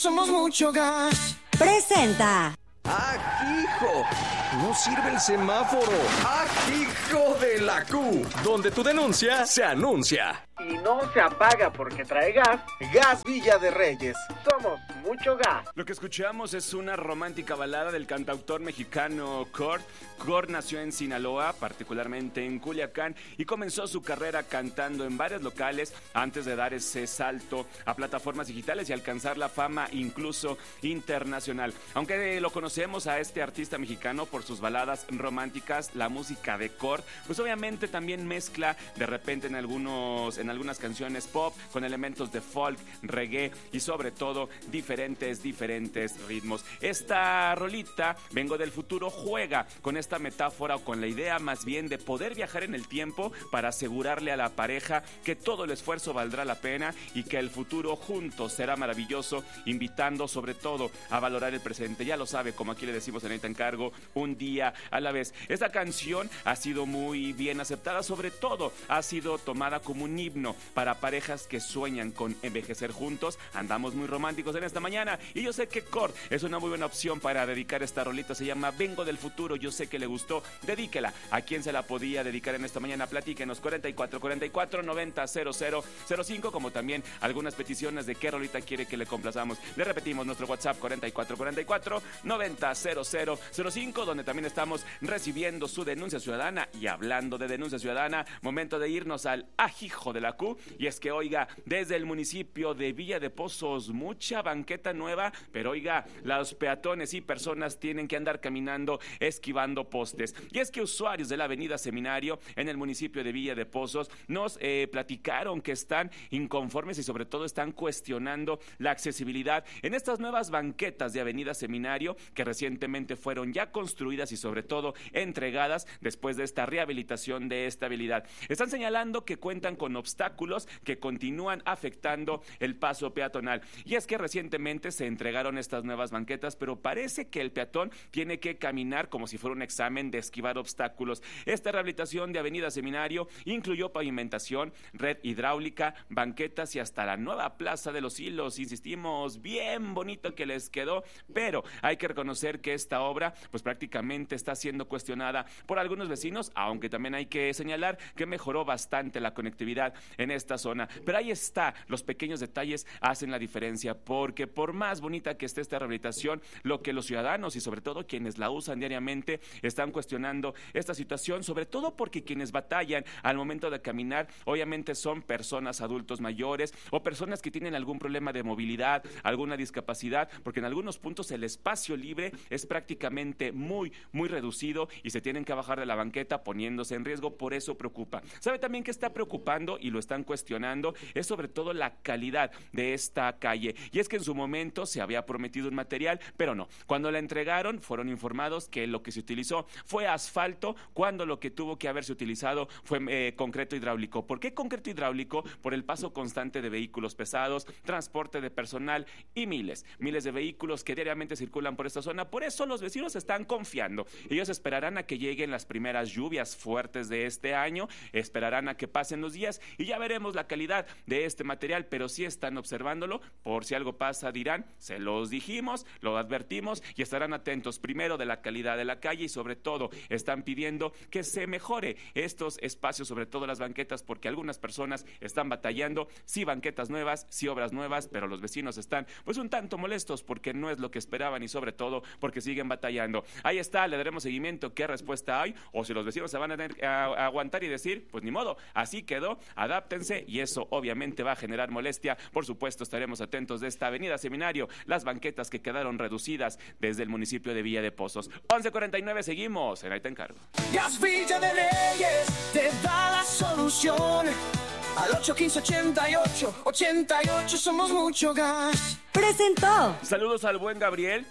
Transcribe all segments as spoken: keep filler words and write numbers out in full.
Somos mucho gas. Presenta. ¡Ah, hijo! No sirve el semáforo. ¡Ah, hijo de la Q! Donde tu denuncia se anuncia. Y no se apaga porque trae gas. Gas Villa de Reyes. Somos mucho gas. Lo que escuchamos es una romántica balada del cantautor mexicano Kurt. Kurt nació en Sinaloa, particularmente en Culiacán, y comenzó su carrera cantando en varios locales antes de dar ese salto a plataformas digitales y alcanzar la fama incluso internacional. Aunque lo conocemos a este artista mexicano por sus baladas románticas, la música de Kurt, pues obviamente también mezcla de repente en algunos en algunas canciones pop con elementos de folk, reggae y sobre todo diferentes, diferentes ritmos. Esta rolita, Vengo del Futuro, juega con esta metáfora o con la idea más bien de poder viajar en el tiempo para asegurarle a la pareja que todo el esfuerzo valdrá la pena y que el futuro juntos será maravilloso, invitando sobre todo a valorar el presente. Ya lo sabe, como aquí le decimos en Ahí Te Encargo, un día a la vez. Esta canción ha sido muy bien aceptada, sobre todo ha sido tomada como un himno para parejas que sueñan con envejecer juntos. Andamos muy románticos en esta mañana y yo sé que Kurt es una muy buena opción para dedicar esta rolita. Se llama Vengo del Futuro. Yo sé que le gustó. Dedíquela. ¿A quién se la podía dedicar en esta mañana? Platíquenos. cuarenta y cuatro, cuarenta y cuatro, noventa, cero cero cero cinco, como también algunas peticiones de qué rolita quiere que le complazamos. Le repetimos nuestro WhatsApp cuarenta y cuatro, cuarenta y cuatro, noventa, cero cero cero cinco, donde también estamos recibiendo su denuncia ciudadana. Y hablando de denuncia ciudadana, momento de irnos al ajijo de la Q. Y es que, oiga, desde el municipio de Villa de Pozos, mucha banqueta nueva, pero oiga, los peatones y personas tienen que andar caminando esquivando postes. Y es que usuarios de la avenida Seminario en el municipio de Villa de Pozos nos eh, platicaron que están inconformes y sobre todo están cuestionando la accesibilidad en estas nuevas banquetas de avenida Seminario que recientemente fueron ya construidas y sobre todo entregadas después de esta rehabilitación de estabilidad. Están señalando que cuentan con obstáculos que continúan afectando el paso peatonal. Y es que recientemente se entregaron estas nuevas banquetas, pero parece que el peatón tiene que caminar como si fuera un examen de esquivar obstáculos. Esta rehabilitación de avenida Seminario incluyó pavimentación, red hidráulica, banquetas y hasta la nueva Plaza de los Hilos. Insistimos, bien bonito que les quedó, pero hay que reconocer que esta obra pues prácticamente está siendo cuestionada por algunos vecinos, aunque también hay que señalar que mejoró bastante la conectividad en esta zona. Pero ahí está, los pequeños detalles hacen la diferencia, porque por más bonita que esté esta rehabilitación, lo que los ciudadanos y sobre todo quienes la usan diariamente están cuestionando esta situación, sobre todo porque quienes batallan al momento de caminar obviamente son personas adultos mayores o personas que tienen algún problema de movilidad, alguna discapacidad, porque en algunos puntos el espacio libre es prácticamente muy, muy reducido y se tienen que bajar de la banqueta poniéndose en riesgo. Por eso preocupa. ¿Sabe también que está preocupando y lo están cuestionando? Es sobre todo la calidad de esta calle. Y es que en su momento se había prometido un material, pero no. Cuando la entregaron fueron informados que lo que se utilizó fue asfalto, cuando lo que tuvo que haberse utilizado fue eh, concreto hidráulico. ¿Por qué concreto hidráulico? Por el paso constante de vehículos pesados, transporte de personal y miles, miles de vehículos que diariamente circulan por esta zona. Por eso los vecinos están confiando. Ellos esperarán a que lleguen las primeras lluvias fuertes de este año, esperarán a que pasen los días y ya veremos la calidad de este material, pero sí están observándolo. Por si algo pasa dirán, se los dijimos, lo advertimos, y estarán atentos primero de la calidad de la calle y sobre todo están pidiendo que se mejore estos espacios, sobre todo las banquetas, porque algunas personas están batallando. Sí, banquetas nuevas, sí, obras nuevas, pero los vecinos están pues un tanto molestos porque no es lo que esperaban y sobre todo porque siguen batallando. Ahí está, le daremos seguimiento qué respuesta hay, o si los vecinos se van a tener a, a aguantar y decir, pues ni modo, así quedó, adáptense, y eso obviamente va a generar molestia. Por supuesto, estaremos atentos de esta avenida Seminario, las banquetas que quedaron reducidas desde el municipio de Villa de Pozos. once cuarenta y nueve, seguimos en Ahí Te Encargo. Gas Villa de Reyes te da la solución. Al ocho quince ochenta y ocho, ochenta y ocho, somos mucho gas. Presentó. Saludos al buen Gabriel.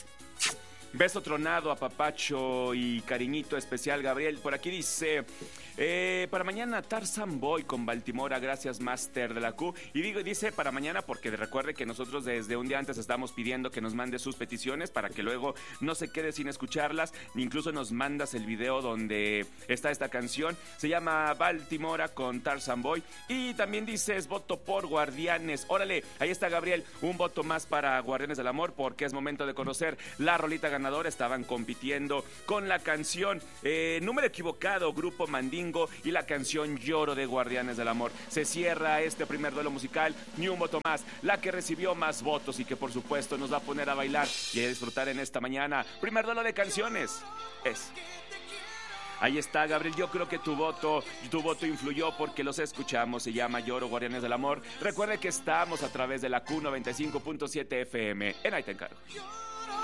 Beso tronado a papacho y cariñito especial, Gabriel. Por aquí dice, Eh, para mañana, Tarzan Boy con Baltimora, gracias Master de la Q. Y digo, dice para mañana porque recuerde que nosotros desde un día antes estamos pidiendo que nos mande sus peticiones para que luego no se quede sin escucharlas. Incluso nos mandas el video donde está esta canción. Se llama Baltimora con Tarzan Boy. Y también dices, voto por Guardianes. Órale, ahí está Gabriel, un voto más para Guardianes del Amor porque es momento de conocer la rolita ganadora. Estaban compitiendo con la canción eh, Número Equivocado, Grupo Mandingo, y la canción Lloro de Guardianes del Amor. Se cierra este primer duelo musical, ni un voto más, la que recibió más votos y que por supuesto nos va a poner a bailar y a disfrutar en esta mañana. Primer duelo de canciones es... Ahí está, Gabriel, yo creo que tu voto, tu voto influyó porque los escuchamos, se llama Lloro, Guardianes del Amor. Recuerde que estamos a través de la Q noventa y cinco punto siete F M, en Ahí Te Encargo.